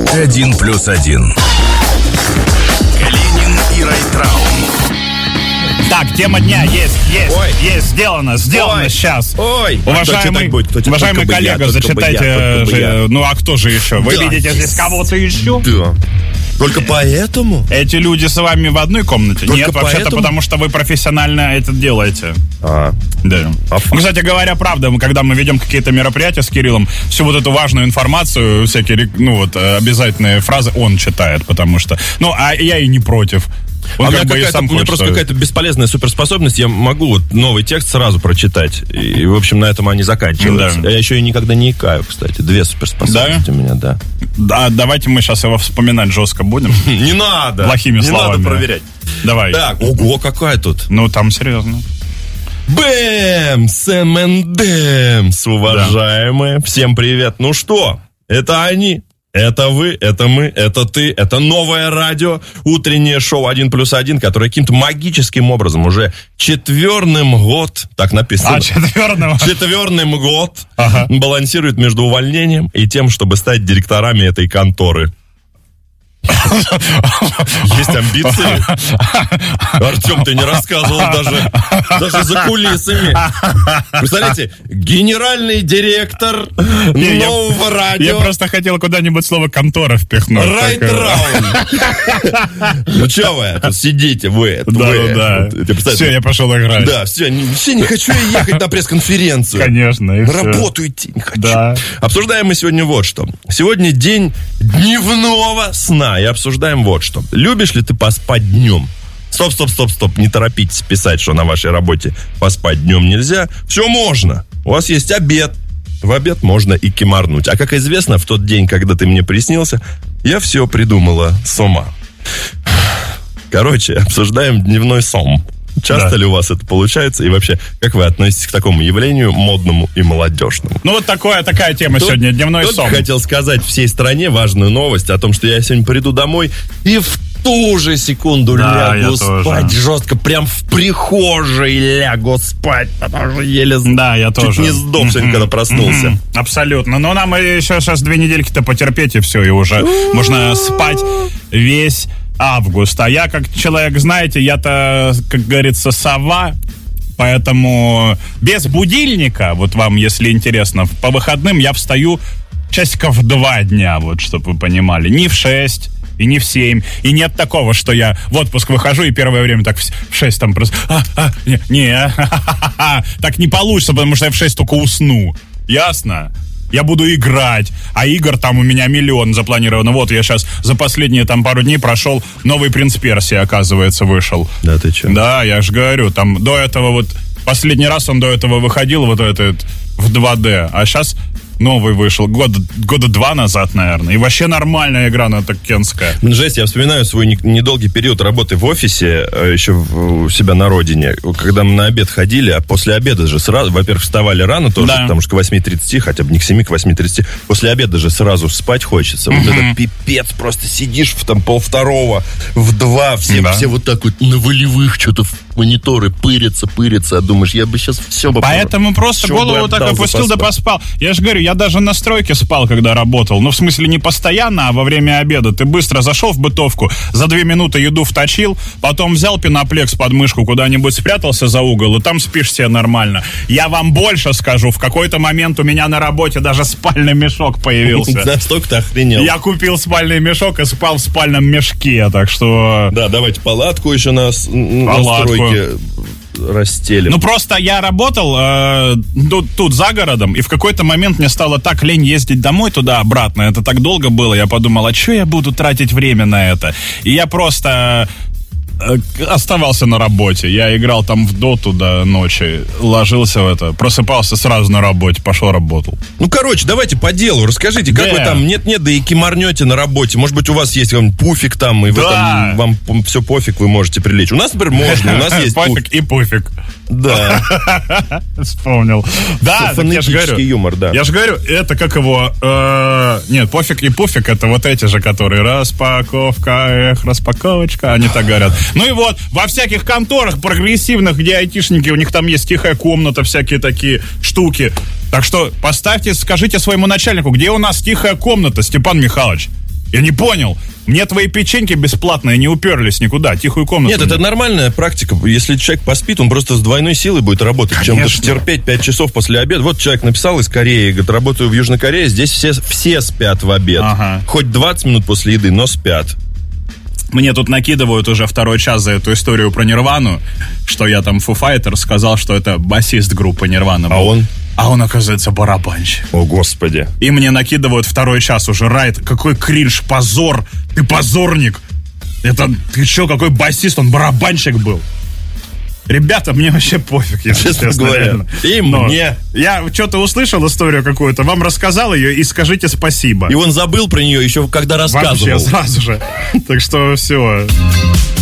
1+1. Калинин и Райтрау. Так, тема дня есть, сделано сейчас. Уважаемый коллега, зачитайте. Ну, а кто же еще? Вы видите здесь кого-то еще? Да. Только поэтому? Эти люди с вами в одной комнате? Только Нет, вообще-то потому, что вы профессионально это делаете. Да. Кстати говоря, правда, когда мы ведем какие-то мероприятия с Кириллом, всю вот эту важную информацию, всякие, обязательные фразы он читает, потому что... А я и не против. У меня просто какая-то бесполезная суперспособность. Я могу новый текст сразу прочитать. И, в общем, на этом они заканчиваются. Да. Я еще и никогда не икаю, кстати. 2 суперспособности у меня, да. Да, давайте мы сейчас его вспоминать жестко будем. Не надо. Плохими словами. Не надо проверять. Давай. Так, ого, какая тут. Там серьезно. Бэм! Сэм энд Дэмс, уважаемые. Всем привет. Ну что, это они. Это вы, это мы, это ты, это новое радио, утреннее шоу 1+1, которое каким-то магическим образом уже 4-м год, так написано. 4-м год балансирует между увольнением и тем, чтобы стать директорами этой конторы. Есть амбиции? Артем, ты не рассказывал даже за кулисами. Представляете, генеральный директор нового радио. Я просто хотел куда-нибудь слово «контора» впихнуть. Райт-раун. Ну что вы тут сидите, вы. Да. Все, я пошел играть. Да, все, не хочу я ехать на пресс-конференцию. Конечно. На работу идти не хочу. Обсуждаем мы сегодня вот что. Сегодня день дневного сна. И обсуждаем вот что. Любишь ли ты поспать днем? Стоп. Не торопитесь писать, что на вашей работе поспать днем нельзя. Все можно. У вас есть обед. В обед можно и кимарнуть. А как известно, в тот день, когда ты мне приснился, я все придумала с ума. Короче, обсуждаем дневной сон. Часто ли у вас это получается? И вообще, как вы относитесь к такому явлению модному и молодежному? Такая тема сегодня, дневной сон. Я хотел сказать всей стране важную новость о том, что я сегодня приду домой и в ту же секунду лягу спать жестко. Прям в прихожей лягу спать, потому что еле я тоже. Чуть не сдох сегодня, когда проснулся. Абсолютно. Но нам еще сейчас 2 недельки-то потерпеть, и все, и уже можно спать весь август. А я, как человек, знаете, я-то, как говорится, сова, поэтому без будильника, вот вам, если интересно, по выходным я встаю часиков в 2 дня, вот, чтобы вы понимали. Не в 6 и не в 7. И нет такого, что я в отпуск выхожу и первое время так в 6 там просто... Так не получится, потому что я в 6 только усну. Ясно? Я буду играть, а игр там у меня миллион запланировано. Вот я сейчас за последние там пару дней прошел новый «Принц Персии», оказывается, вышел. Да ты че? Да, я же говорю, там до этого вот, последний раз он до этого выходил вот этот в 2D, а сейчас новый вышел, года 2 назад, наверное. И вообще нормальная игра, она такенская. Жесть, я вспоминаю свой недолгий период работы в офисе, еще у себя на родине, когда мы на обед ходили, а после обеда же сразу, во-первых, вставали рано тоже, потому что к 8:30, хотя бы не к 7, к 8:30, после обеда же сразу спать хочется. Вот это пипец, просто сидишь в там 1:30, в 2, все вот так вот на волевых что-то в мониторы пырятся, а думаешь, я бы сейчас все бы... Поэтому просто голову так опустил, да поспал. Я же говорю, я даже на стройке спал, когда работал. Ну, в смысле, не постоянно, а во время обеда. Ты быстро зашел в бытовку, за 2 минуты еду вточил, потом взял пеноплекс под мышку, куда-нибудь спрятался за угол, и там спишь себе нормально. Я вам больше скажу, в какой-то момент у меня на работе даже спальный мешок появился. Да, столько ты охренел. Я купил спальный мешок и спал в спальном мешке, так что... Да, давайте палатку еще на стройке расстелим. Ну, просто я работал тут за городом, и в какой-то момент мне стало так лень ездить домой туда-обратно. Это так долго было. Я подумал, а что я буду тратить время на это? И я просто оставался на работе. Я играл там в доту до ночи, ложился в это, просыпался сразу на работе, пошел работал. Ну, короче, давайте по делу. Расскажите, как вы там нет-нет, да и кимарнете на работе. Может быть, у вас есть пуфик там, и вы там, вам все пофиг, вы можете прилечь. У нас, например, можно, у нас есть пофиг и пуфик. Да. Вспомнил. Да, фонетический юмор, да. Я же говорю, это как его... Нет, пофиг и пуфик, это вот эти же, которые распаковка, распаковочка, они так говорят. Ну и вот, во всяких конторах прогрессивных, где айтишники, у них там есть тихая комната, всякие такие штуки. Так что поставьте, скажите своему начальнику, где у нас тихая комната, Степан Михайлович? Я не понял. Мне твои печеньки бесплатные не уперлись никуда, тихую комнату. Нет, это нормальная практика. Если человек поспит, он просто с двойной силой будет работать. Чем терпеть 5 часов после обеда. Вот человек написал из Кореи, говорит, работаю в Южной Корее, здесь все спят в обед. Ага. Хоть 20 минут после еды, но спят. Мне тут накидывают уже второй час за эту историю про Нирвану, что я там Foo Fighters сказал, что это басист группы Нирвана был. А он, оказывается, барабанщик. О, Господи. И мне накидывают второй час уже. Райт, какой кринж, позор. Ты позорник. Ты что, какой басист? Он барабанщик был. Ребята, мне вообще пофиг, если честно говоря. И мне. Я что-то услышал историю какую-то, вам рассказал ее и скажите спасибо. И он забыл про нее еще когда рассказывал. Вообще, сразу же. Так что все.